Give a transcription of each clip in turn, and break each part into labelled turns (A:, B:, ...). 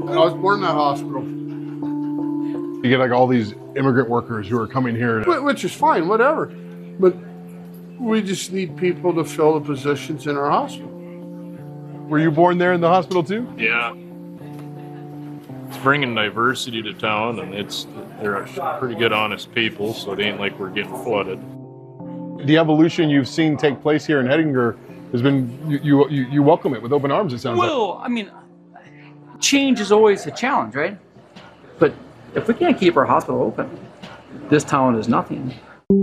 A: was born in that hospital.
B: You get like all these immigrant workers who are coming here.
A: Which is fine, whatever. But we just need people to fill the positions in our hospital.
B: Were you born there in the hospital too?
C: Yeah. It's bringing diversity to town, and they're pretty good, honest people, so it ain't like we're getting flooded.
B: The evolution you've seen take place here in Hettinger has been, you welcome it with open arms, it sounds like.
D: Well, I mean, change is always a challenge, right? But if we can't keep our hospital open, this town is nothing.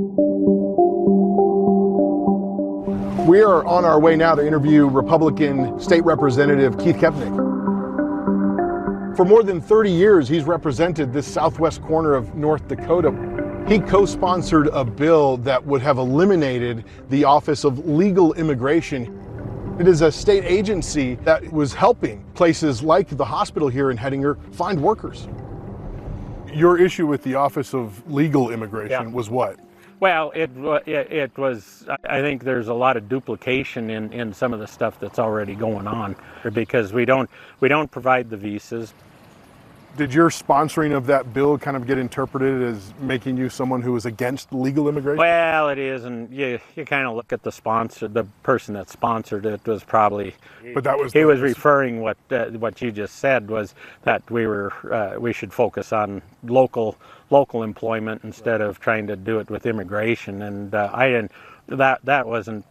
B: We are on our way now to interview Republican State Representative Keith Kepnick. For more than 30 years, he's represented this southwest corner of North Dakota. He co-sponsored a bill that would have eliminated the Office of Legal Immigration. It is a state agency that was helping places like the hospital here in Hettinger find workers. Your issue with the Office of Legal Immigration was what?
E: Well, it was, I think there's a lot of duplication in some of the stuff that's already going on, because we don't provide the visas.
B: Did your sponsoring of that bill kind of get interpreted as making you someone who is against legal immigration?
E: Well, it is, and you kind of look at the sponsor, the person that sponsored it was probably,
B: but that was
E: he was referring what you just said was that we should focus on local employment instead of trying to do it with immigration, and I didn't. That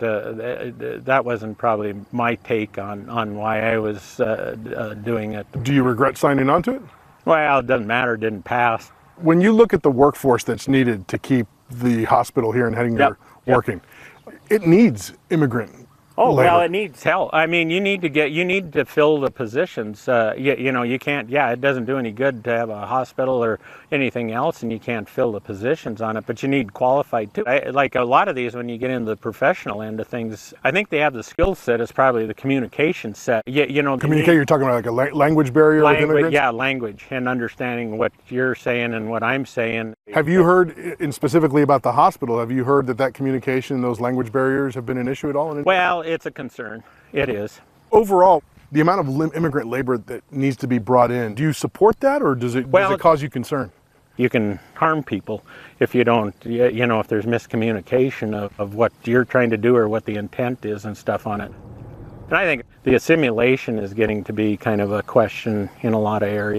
E: wasn't probably my take on why I was doing it.
B: Do you regret signing on to it?
E: Well, it doesn't matter, it didn't pass.
B: When you look at the workforce that's needed to keep the hospital here in Hettinger working, it needs immigrant
E: Oh,
B: labor.
E: well, it needs help. I mean, you need to fill the positions. You can't, it doesn't do any good to have a hospital or anything else and you can't fill the positions on it, but you need qualified too. Like a lot of these, when you get into the professional end of things, I think they have the skill set is probably the communication set.
B: Communicate, you're talking about like a language barrier with immigrants?
E: Yeah, language and understanding what you're saying and what I'm saying.
B: Have you heard, and specifically about the hospital, have you heard that communication, those language barriers have been an issue at all?
E: Well, it's a concern. It is.
B: Overall, the amount of immigrant labor that needs to be brought in, do you support that, or does it cause you concern?
E: You can harm people if you don't, if there's miscommunication of what you're trying to do or what the intent is and stuff on it. And I think the assimilation is getting to be kind of a question in a lot of areas.